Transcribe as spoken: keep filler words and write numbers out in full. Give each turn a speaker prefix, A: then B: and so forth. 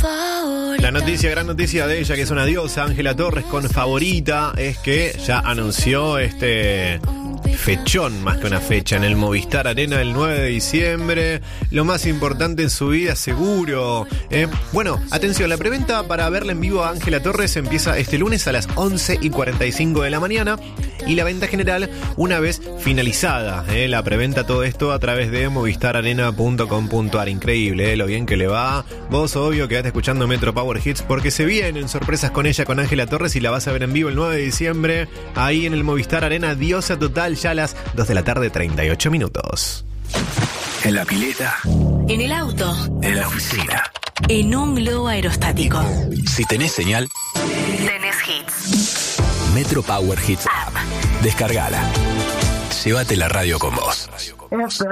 A: La noticia, gran noticia de ella, que es una diosa, Ángela Torres, con Favorita, es que ya anunció este fechón, más que una fecha, en el Movistar Arena el nueve de diciembre. Lo más importante en su vida, seguro. Eh, bueno, atención, la preventa para verla en vivo a Ángela Torres empieza este lunes a las once y cuarenta y cinco de la mañana. Y la venta general una vez finalizada. Eh, la preventa, todo esto a través de movistar arena punto com punto ar. Increíble, eh, lo bien que le va. Vos, obvio, quedate escuchando Metro Power Hits porque se vienen sorpresas con ella, con Ángela Torres, y la vas a ver en vivo el nueve de diciembre ahí en el Movistar Arena. Diosa total, ya a las dos de la tarde, treinta y ocho minutos.
B: En la pileta.
C: En el auto.
B: En la oficina.
C: En un globo aerostático.
B: Si tenés señal,
C: Tenés hits.
B: Metro Power Hits
C: App.
B: Descargala. Llévate la radio con vos.